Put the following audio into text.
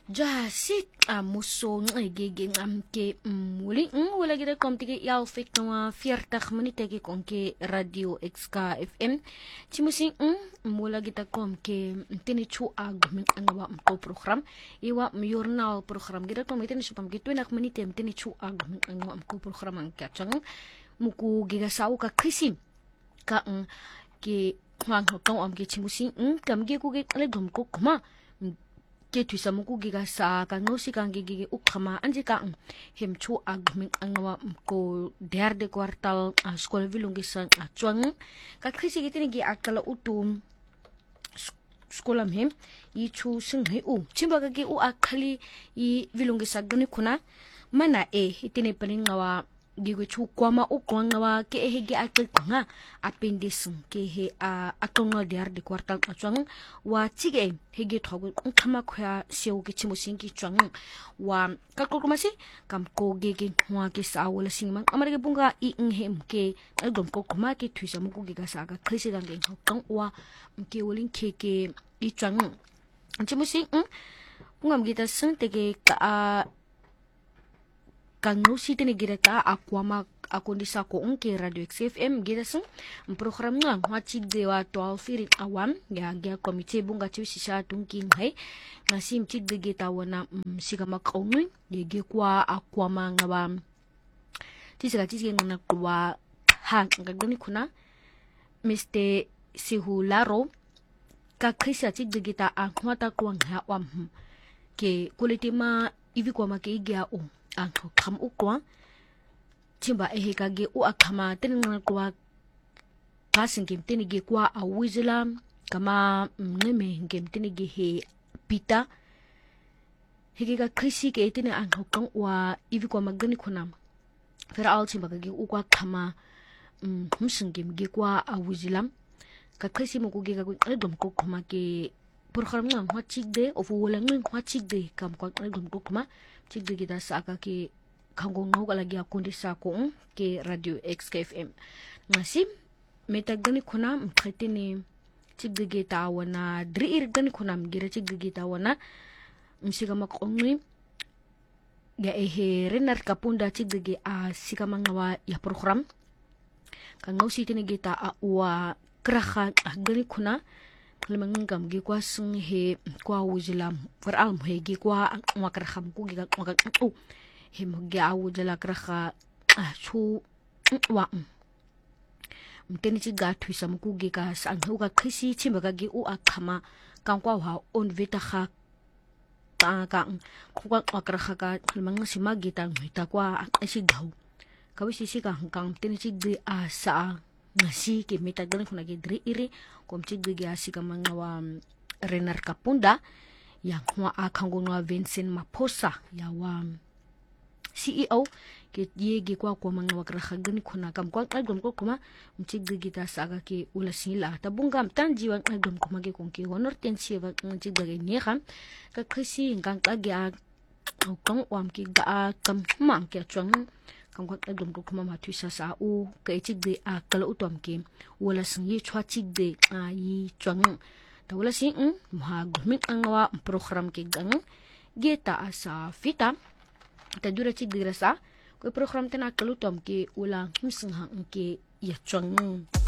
Jasit muso ngegege ke muli wala gida kom tike yaw fek no 40 minute ke kon ke radio XK FM chimusi wala gida kom ke tini chu agum ngwa ko program iwa journal program gida kom tini supam ke 20 minute tini chu agum ngwa ko program ang kachang muku giga sau ka krisim ka ke hwang hokong am ke chimusi kam ge ku ge le gum ko kuma ke tuisa muku giga sa ka ngosi kan gigi ukama anje ka hem chu agmin angwa ko derde kwartal skol vilungi san achwang ka krisi gitini gi akala utum skolam hem yi chu sing he chimba ka gi akali yi vilungi sagani kuna mana itini paningawa gigo chu kwama ukwanga ke hege akanga appendix ke he akonga de kwartal achwang wa tige hege thogo kama khya sew ke chimusin ki chwang wa kakolkomasi kam ko gege wa ke sawala singman amarge bunga I hem ke aldom ko kuma ke thuisa muku giga saga krisi gange kang wa ke wolin ke I chwang chimusin bunga mgita sang tege ka kanu sitini gireka akwama akondisa ko unke radio XFM girasung program nga wachi dewa 12 firit awam ya gya komite bunga chiu sisa tungking hai ngasim chig de geta wana sigama kaunui ye kwa akwama ngaba tisika ngana kwa ha ngagani kuna Mr. Sihularo ka krisa chig de geta akwata kwa ngawam ke kulitima ivi kwa make igya angko kam ukwa chimba kage akama tenna kwa passing game tenige kwa awizila kama ngeme game tenige he pita hege krisi ke tene angko kan wa ivi kwa magani kuna fera al chimba kage ukwa kama humsing game ge kwa awizila ka krisi mo kuge ka dom ko kuma ke program nga wa chigde of wala ngin wa chigde kam kwa dom ko kuma chigde gida saka ke kango ngau lagi akundi sako ke radio XKFM ngasi metagani kuna mkhetini chigde gita wana drir gani kuna mgira chigde gita wana msiga makongni ya renar kapunda chigde ge sikama ngawa ya program kangau sitini gita wa kraha gani kuna lemangam gi kwa sung he kwa wujilam faral he gi kwa wakraham ku gi kwa he mo gi awujala kraha chu wa mteni chi ga thuisa mu ku gi ka sang hu ka khisi chimba ka gi akhama kan kwa ha on veta kha ta ka kwa wakraha ka lemang sima gi tang hita kwa asi gau ka wisi si ka hangkang mteni chi gi sa ngasi ke metagal kuna ge dri iri kom chigge ge asika mangawa renar kapunda yang hwa akango no Vincent Maposa ya wa CEO ke yege kwa mangawa krahagani kuna kam kwa album ko kuma mchigge gita saga ke ulasila tabunga mtanji wa album kuma ge konke honor tensi wa mchigge ge neha ka krisi ngang ka ge kang wam ki ga kam mang ke chang kam kwa dum ko kuma matu sa ka chig de kala utom ke wala singi chwa chig de yi chwang ta wala si ma gumit angwa program ke gang geta asa fita ta dura chig de rasa ko program tena kalutom ke wala himsing hang ke ya chwang